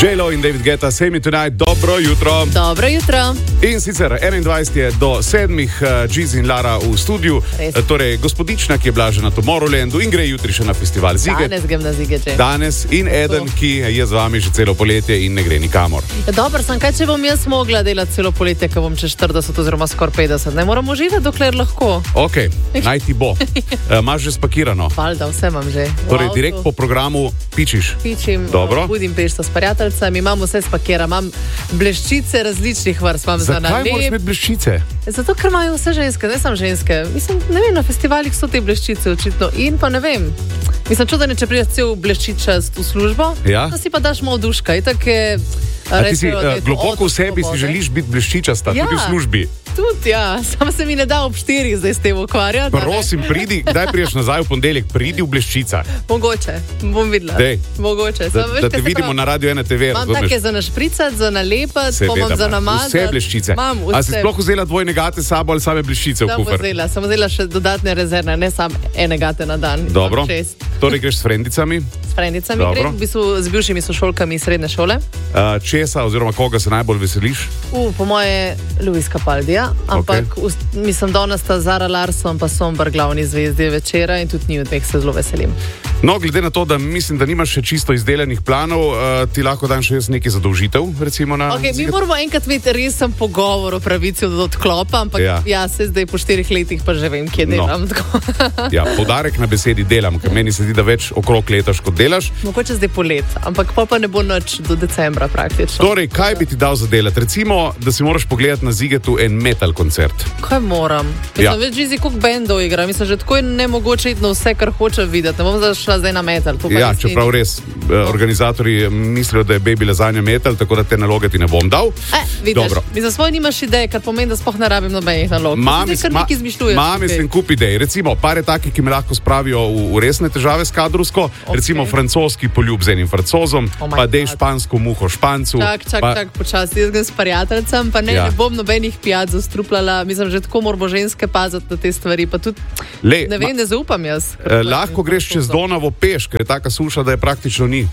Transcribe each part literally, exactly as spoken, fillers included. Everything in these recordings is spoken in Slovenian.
J-Lo in David Guetta, Say Me Tonight, dobro jutro. Dobro jutro. In sicer enaindvajset je do sedmih, uh, Giz in Lara v studiu, uh, torej gospodična, ki je bila že na Tomorrowlandu in gre jutri še na festival Zige. Danes grem na Zige, če. Danes in eden, to. Ki je z vami že celo poletje in ne gre nikamor. Ja, dobro, sem kaj, če bom jaz mogla delati celo poletje, ko bom čez štirideset oziroma skoraj petdeset. Ne moram uživati, dokler lahko. Ok, naj ti bo. Imaš uh, že spakirano? Valjda, vse imam že. Torej, direkt po programu pičiš? Pičim, dobro. Budimpešta s prijateljcem, imam vse spakira, imam bleščice različnih vrst. Zakaj moraš imeti bleščice? Zato, ker imajo vse ženske, ne samo ženske. Mislim, ne vem, na festivalih so te bleščice očitno in pa ne vem. Mislim, čudno, če prideš cel bleščičast v službo, ja? Da si pa daš malo duška. Itak je, A ti si, uh, globoko v sebi si želiš biti bleščičasta, ja, tudi v službi. Tudi, ja. Samo se mi ne da ob štirih zdaj s tem ukvarjati. Prosim, pridi, kdaj priješ nazaj v ponedeljek, pridi v bleščicah. Mogoče, bom videla. Dej. Mogoče. Da, Sam, veš, da te vidimo prav, na Radio ena te ve. Imam take za našpricati, za nalepati, pa imam za namazati. Vse bleščice. Mam, vse. A si sploh vzela dvojne gate sabo ali same bleščice v kufer? Sem vzela, sem vzela še dodatne rezervne, ne sam ene gate na dan. Dobro, torej greš s frendicami? S frendicami grem, v bistvu z bivšimi sošolkami iz srednje šole. Uh, česa oziroma koga se najbolj veseliš? Uh, po moje Luis Capaldija, ampak okay. Ust, mislim, danes sta Zara Larsson pa Sombar glavni zvezdi večera in tudi njih dveh se zelo veselim. No, glede na to, da mislim, da nimaš še čisto izdelanih planov, uh, ti lahko dan še jaz nekaj zadolžitev, recimo na... Ok, mi moramo enkrat imeti resen pogovor o pravici od odklopa, ampak ja, ja se zdaj po štirih letih pa že vem, kje delam. No. Ja, poudarek na besedi delam, ker meni se zdi, da več okrog letaš, kot delaš. Mogoče zdaj polet, ampak pa pa ne bo nič do decembra praktično. Torej, kaj bi ti dal za delati? Recimo, da si moraš pogledati na Zigetu en metal koncert. Kaj moram? Mislim, ja. Več Gizi, koliko bendov igra. Mislim, že tako je nemogoče iti na vse, kar hoče videti. Ne bom zašla zdaj na metal. Ja, čeprav res, organizatorji mislijo, da je Baby Lasagna metal, tako da te naloge ti ne bom dal. E, vidiš, mi za svoj nimaš ideje, kar pomeni, da sploh ne rabim nobenih nalog. Mami, ma, mami sem kup idej. Recimo, par je takih, ki me lahko spravijo v, v resne težave s kadrovsko. Okay. Recimo, francoski poljub z enim francozom, oh pa dej špansko muho špancu. Čak, čak, pa... čak, počasi. Jaz grem s prijateljcem, pa ne, ja. Ne bom nobenih pijac zastruplala. Mislim, že tako moramo ženske paziti na te stvari, pa tudi Le, ne vem, ma, ne zaupam jaz. Eh, lahko greš čez Donavo peš, ker je taka suša, da je praktično ni.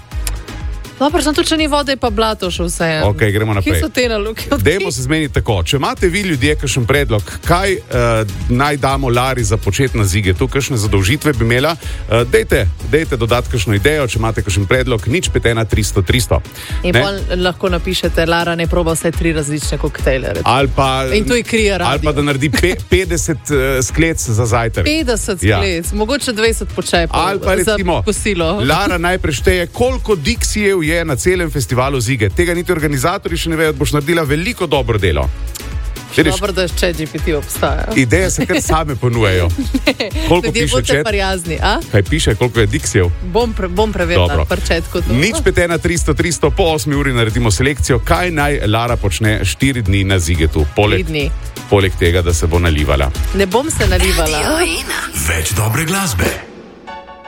Dobro, sem tudi, če ni vode, pa blato še vse. Ok, gremo naprej. Kje so te naloge? Dajmo se zmeniti tako. Če imate vi ljudje kakšen predlog, kaj uh, naj damo Lari za počet na Zigetu, kakšne zadolžitve bi imela, uh, dejte, dejte dodati kakšno idejo, če imate kakšen predlog, nič pet ena tristo tristo. In lahko napišete, Lara ne proba vse tri različne koktejle. Pa, in to je krije radio. Ali pa da naredi pe, petdeset uh, sklec za zajtrk. petdeset sklec, ja. Mogoče dvajset počepov ali pa recimo, za kosilo. Lara najprej šteje, koliko diksijev je na celem festivalu Zige. Tega niti organizatorji še ne vejo, da boš naredila veliko dobro delo. Vidiš, dobro, da je Chat G P T obstaja. Ideje se kar same ponujejo. Ne, koliko piše Chat? Parjazni, a? Kaj piše, koliko je diksijev? Bom, pre, bom preverila parčetko. Nič pet ena tristo tristo, po osmi uri naredimo selekcijo, kaj naj Lara počne štiri dni na Zigetu. Poleg, dni. Poleg tega, da se bo nalivala. Ne bom se nalivala. Več dobre glasbe.